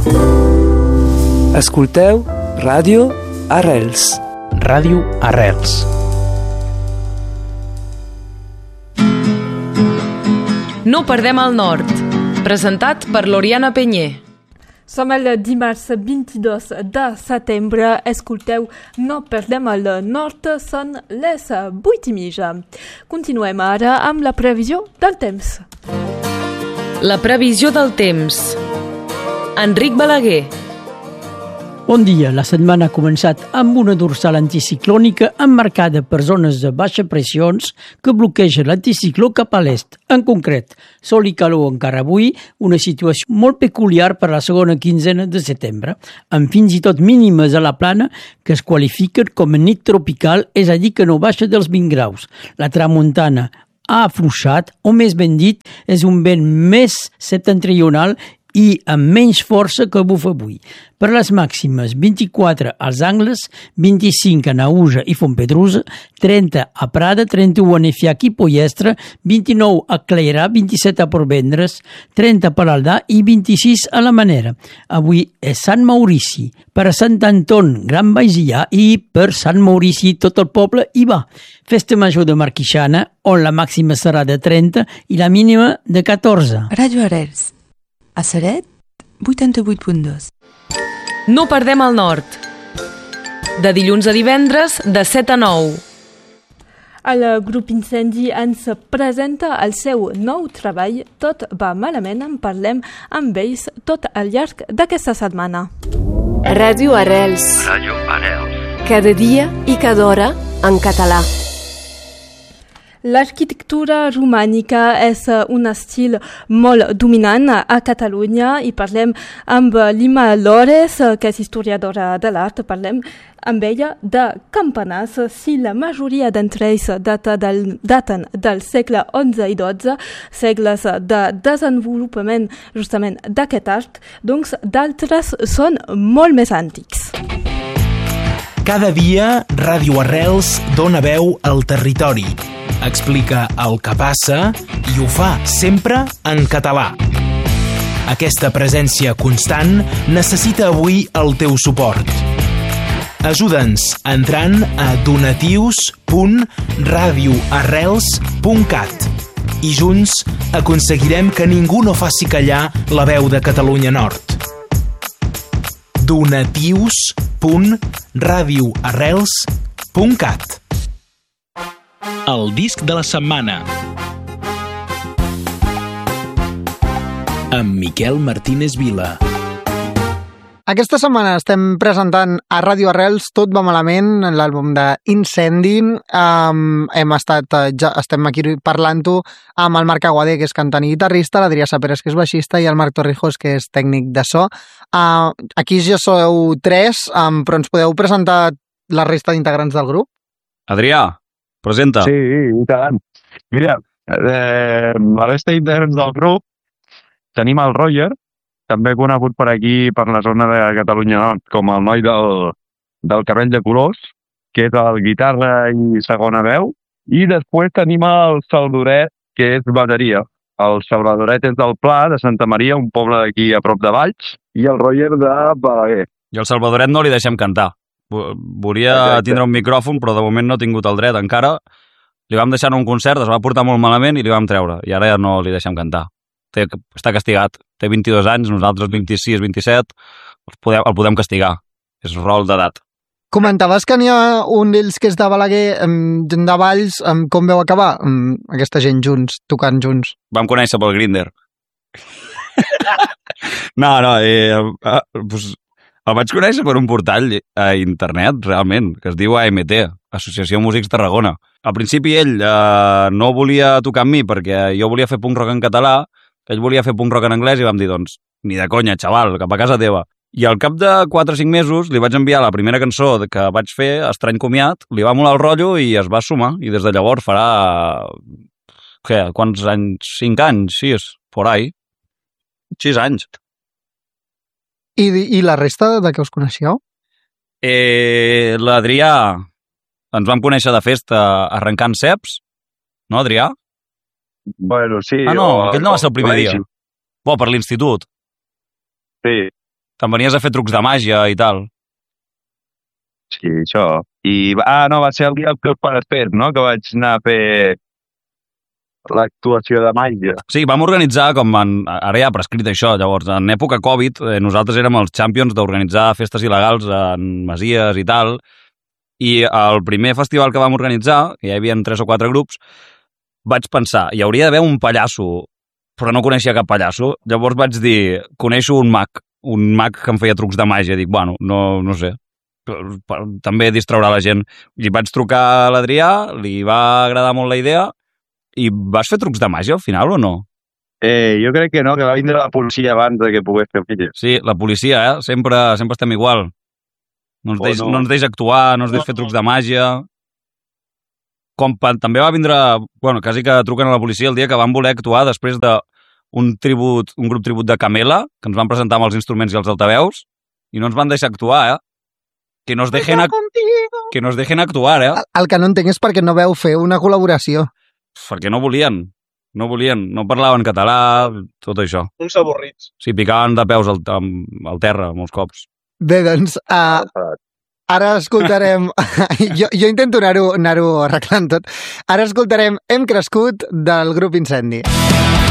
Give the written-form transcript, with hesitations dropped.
Escolteu Ràdio Arrels. Ràdio Arrels. No perdem el nord. Presentat per l'Oriana Penyer. Som el dimarts 22 de setembre. Escolteu No perdem el nord, són les 8:30. Continuem ara amb la previsió del temps. La previsió del temps. Enric Balaguer. Bon dia. La setmana ha començat amb una dorsal anticiclònica emmarcada per zones de baixa pressions que bloquegen l'anticicló cap a l'est. En concret, sol i calor encara avui, una situació molt peculiar per la segona quinzena de setembre, amb fins i tot mínimes a la plana que es qualifiquen com a nit tropical, és a dir, que no baixa dels 20 graus. La tramuntana ha afluixat, o més ben dit, és un vent més septentrional i amb menys força que bufa avui. Per les màximes, 24 als Angles, 25 a Naüja i Fontpedrusa, 30 a Prada, 31 a Nefiac i Pollestre, 29 a Clairà, 27 a Portvendres, 30 per Aldà i 26 a la Manera. Avui és Sant Maurici. Per a Sant Anton, Gran Baixia, i per Sant Maurici tot el poble hi va. Festa Major de Marquixana, on la màxima serà de 30 i la mínima de 14. Ràdio Arrels. A Ceret, 88.2. No perdem el nord. De dilluns a divendres, de 7 a 9. El grup Incendi ens presenta el seu nou treball. Tot va malament, en parlem amb ells tot al llarg d'aquesta setmana. Ràdio Arrels. Ràdio Arrels. Cada dia i cada hora en català. L'arquitectura romànica és un estil molt dominant a Catalunya i parlem amb Lima Lores, que és historiadora de l'art. Parlem amb ella de campanars. Si la majoria d'entre ells daten del segle XI i XII, segles de desenvolupament justament d'aquest art, doncs d'altres són molt més antics. Cada dia, Ràdio Arrels dona veu al territori. Explica el que passa i ho fa sempre en català. Aquesta presència constant necessita avui el teu suport. Ajuda'ns entrant a donatius.radioarrels.cat i junts aconseguirem que ningú no faci callar la veu de Catalunya Nord. donatius.radioarrels.cat. El disc de la setmana amb Miquel Martínez Vila. Aquesta setmana estem presentant a Ràdio Arrels Tot va malament, l'àlbum d'Incendi. Estem aquí parlant-ho amb el Marc Aguadé, que és cantant i guitarrista, l'Adrià Saperes, que és baixista, i el Marc Torrijos, que és tècnic de so. Aquí ja sou 3, però ens podeu presentar la resta d'integrants del grup? Adrià, presenta. Sí, i tant. Mira, la resta d'integrants del grup tenim el Roger, també conegut per aquí, per la zona de Catalunya Nord, com el noi del cabell de colors, que és el guitarra i segona veu. I després tenim el Salvadoret, que és bateria. El Salvadoret és del Pla, de Santa Maria, un poble d'aquí a prop de Valls, i el Roger de Balaguer. I el Salvadoret no li deixem cantar. Volia tindre un micròfon, però de moment no ha tingut el dret encara. Li vam deixar en un concert, es va portar molt malament i li vam treure. I ara ja no li deixem cantar. Està castigat. Té 22 anys, nosaltres 26, 27. El podem castigar. És rol d'edat. Comentaves que n'hi ha un d'ells que és de Balaguer, gent de Valls. Com veu acabar aquesta gent junts, tocant junts? Vam conèixer pel Grindr. El vaig conèixer per un portal a internet, realment, que es diu AMT, Associació Músics Tarragona. Al principi ell no volia tocar amb mi perquè jo volia fer punk rock en català, ell volia fer punk rock en anglès i vam dir, doncs, ni de conya, xaval, cap a casa teva. I al cap de 4 o 5 mesos li vaig enviar la primera cançó que vaig fer, Estrany comiat, li va molar el rotllo i es va sumar. I des de llavors farà... Quants anys? 5 anys? 6? Por ahí. 6 anys. I la resta de què us coneixeu? L'Adrià ens vam conèixer de festa arrencant ceps, no, Adrià? Bueno, sí. No, aquell no va ser el primer dia. Per l'institut. Sí. Te'n venies a fer trucs de màgia i tal. Sí, això. No, va ser el dia que per fer, no? Que vaig anar a fer l'actuació de màgia. Sí, vam organitzar, ara ja ha prescrit això, llavors, en època Covid, nosaltres érem els champions d'organitzar festes il·legals en masies i tal, i el primer festival que vam organitzar, que ja hi havia 3 o 4 grups, vaig pensar, hi hauria d'haver un pallasso, però no coneixia cap pallasso, llavors vaig dir, coneixo un mag que em feia trucs de màgia, dic, bueno, no sé, també distraurà la gent. I vaig trucar a l'Adrià, li va agradar molt la idea, i vas fer trucs de màgia al final o no? Jo crec que no, que va vindre la policia abans de que pogués fer filles. Sí, la policia, sempre estem igual. No ens deix actuar, no ens deix fer trucs de màgia. També va vindre, quasi que truquen a la policia el dia que van voler actuar després d'un grup tribut de Camela, que ens van presentar amb els instruments i els altaveus, i no ens van deixar actuar, Que nos dejen actuar, El que no entenc és perquè no veu fer una col·laboració. Perquè no volien, no parlaven català, tot això. Uns avorrits. Sí, picaven de peus al terra molts cops. Bé, doncs, ara escoltarem... jo intento anar-ho arreglant tot. Ara escoltarem Hem crescut del grup Incendi.